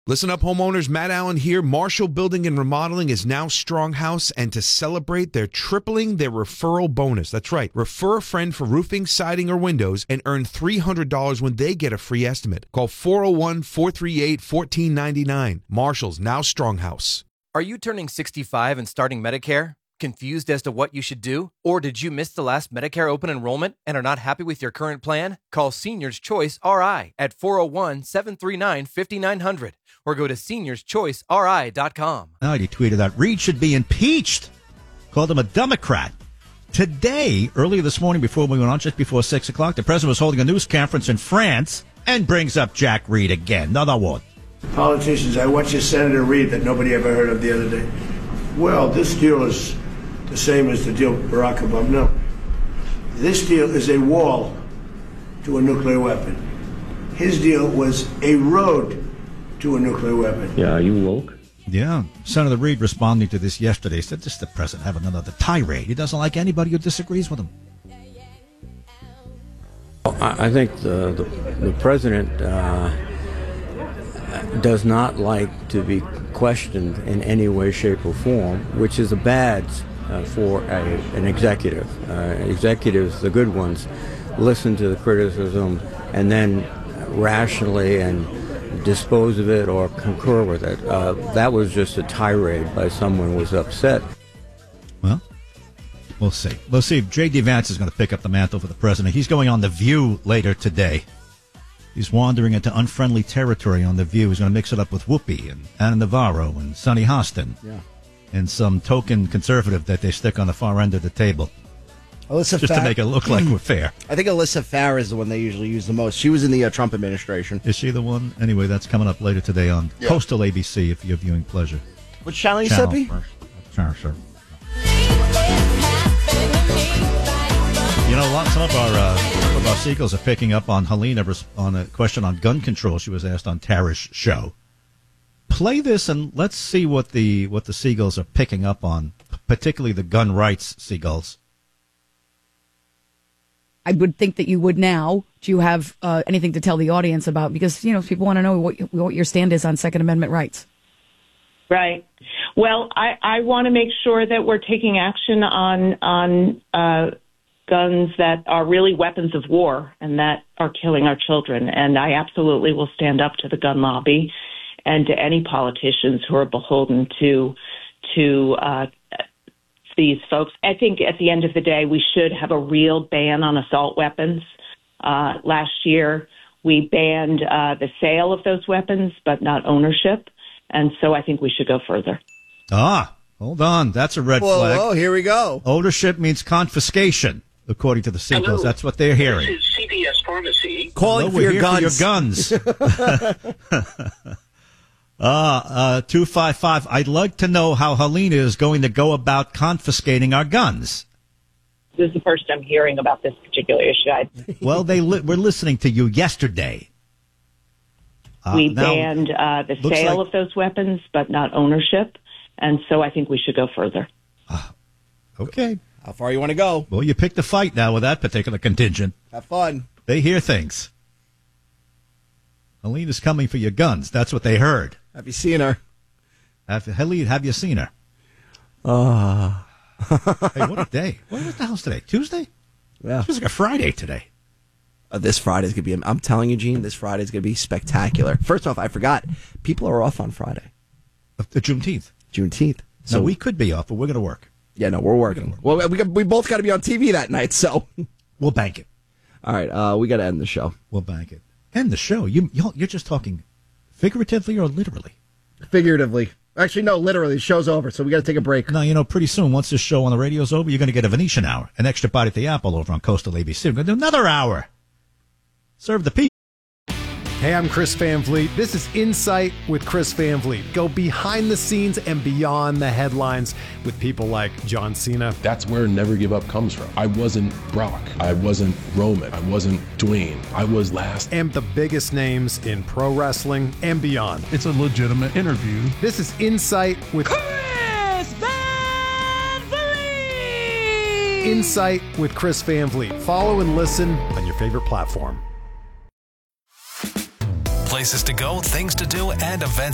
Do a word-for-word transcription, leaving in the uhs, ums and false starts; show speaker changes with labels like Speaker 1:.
Speaker 1: Listen up, homeowners. Matt Allen here. Marshall Building and Remodeling is now Stronghouse, and to celebrate, they're tripling their referral bonus. That's right. Refer a friend for roofing, siding, or windows and earn three hundred dollars when they get a free estimate. Call four oh one, four three eight, one four nine nine. Marshall's now Stronghouse.
Speaker 2: Are you turning sixty-five and starting Medicare? Confused as to what you should do? Or did you miss the last Medicare open enrollment and are not happy with your current plan? Call Seniors Choice R I at four oh one, seven three nine, five nine zero zero or go to seniors choice r i dot com.
Speaker 3: Oh, he tweeted that Reid should be impeached. Called him a Democrat. Today, earlier this morning before we went on, just before six o'clock, the president was holding a news conference in France and brings up Jack Reed again. Another one.
Speaker 4: Politicians, I watched Senator Reid that nobody ever heard of the other day. Well, this deal is the same as the deal with Barack Obama. No. This deal is a wall to a nuclear weapon. His deal was a road to a nuclear weapon.
Speaker 5: Yeah, are you woke?
Speaker 3: Yeah. Senator Reid responding to this yesterday said, just the president having another tirade. He doesn't like anybody who disagrees with him.
Speaker 5: I think the, the, the president uh, does not like to be questioned in any way, shape, or form, which is a badge uh, for a, an executive. Uh, executives, the good ones, listen to the criticism and then rationally and dispose of it or concur with it. Uh, that was just a tirade by someone who was upset.
Speaker 3: Well, we'll see. We'll see if J D. Vance is going to pick up the mantle for the president. He's going on The View later today. He's wandering into unfriendly territory on The View. He's going to mix it up with Whoopi and Anna Navarro and Sonny Hostin.
Speaker 6: Yeah.
Speaker 3: And some token conservative that they stick on the far end of the table.
Speaker 6: Alyssa
Speaker 3: Just
Speaker 6: Farr-
Speaker 3: to make it look like we're fair.
Speaker 6: I think Alyssa Farr is the one they usually use the most. She was in the uh, Trump administration.
Speaker 3: Is she the one? Anyway, that's coming up later today on
Speaker 6: Yeah.
Speaker 3: Coastal A B C if you're viewing pleasure.
Speaker 6: Which channel you
Speaker 3: Channel
Speaker 6: said, B?
Speaker 3: first. Channel, sir. You know, a lot, some of our uh, some of our seagulls are picking up on Helena res- on a question on gun control. She was asked on Tara's show. Play this and let's see what the what the seagulls are picking up on, particularly the gun rights seagulls.
Speaker 7: I would think that you would now. Do you have uh, anything to tell the audience about? Because, you know, people want to know what, what your stand is on Second Amendment rights.
Speaker 8: Right. Well, I, I want to make sure that we're taking action on on uh, guns that are really weapons of war and that are killing our children. And I absolutely will stand up to the gun lobby and to any politicians who are beholden to to uh, these folks. I think at the end of the day, we should have a real ban on assault weapons. Uh, last year, we banned uh, the sale of those weapons, but not ownership. And so I think we should go further.
Speaker 3: Ah, hold on. That's a red
Speaker 6: Whoa,
Speaker 3: flag.
Speaker 6: whoa, here we go.
Speaker 3: Ownership means confiscation, according to the seagulls.
Speaker 9: Hello.
Speaker 3: That's what they're hearing.
Speaker 9: This is C V S Pharmacy.
Speaker 6: Calling
Speaker 3: Hello,
Speaker 6: for,
Speaker 3: we're
Speaker 6: your
Speaker 3: here
Speaker 6: guns.
Speaker 3: for your guns. Uh, uh, two five five. I'd like to know how Helena is going to go about confiscating our guns.
Speaker 8: This is the first I'm hearing about this particular issue. I,
Speaker 3: Well, they li- were listening to you yesterday. Uh,
Speaker 8: we
Speaker 3: now,
Speaker 8: banned uh, the
Speaker 3: looks
Speaker 8: sale
Speaker 3: like-
Speaker 8: of those weapons, but not ownership. And so I think we should go further.
Speaker 3: Okay.
Speaker 6: How far you want to go?
Speaker 3: Well, you picked a fight now with that particular contingent.
Speaker 6: Have fun.
Speaker 3: They hear things. Helena's coming for your guns. That's what they heard.
Speaker 6: Have you seen her?
Speaker 3: Have, Helene, have you seen her?
Speaker 6: Uh.
Speaker 3: Hey, what a day. What, what the hell's today? Tuesday?
Speaker 6: Yeah.
Speaker 3: It feels like a Friday today.
Speaker 6: Uh, this Friday's going to be, I'm telling you, Gene, this Friday's going to be spectacular. First off, I forgot, people are off on Friday.
Speaker 3: The Juneteenth.
Speaker 6: Juneteenth.
Speaker 3: So we could be off, but we're going to work.
Speaker 6: Yeah, no, we're working. Work. Well, we, we both got to be on T V that night, so.
Speaker 3: We'll bank it.
Speaker 6: All right, uh, we got to end the show.
Speaker 3: We'll bank it. End the show? You, you're just talking figuratively or literally?
Speaker 6: Figuratively. Actually, no, literally. The show's over, so we got to take a break.
Speaker 3: No, you know, pretty soon, once this show on the radio's over, you're going to get a Venetian hour, an extra bite at the apple over on Coastal A B C. We're going to do another hour. Serve the people.
Speaker 10: Hey, I'm Chris Van Vliet. This is Insight with Chris Van Vliet. Go behind the scenes and beyond the headlines with people like John Cena.
Speaker 11: That's where Never Give Up comes from. I wasn't Brock. I wasn't Roman. I wasn't Dwayne. I was last.
Speaker 10: And the biggest names in pro wrestling and beyond.
Speaker 12: It's a legitimate interview.
Speaker 10: This is Insight with
Speaker 13: Chris Van Vliet.
Speaker 10: Insight with Chris Van Vliet. Follow and listen on your favorite platform.
Speaker 14: Places to go, things to do, and events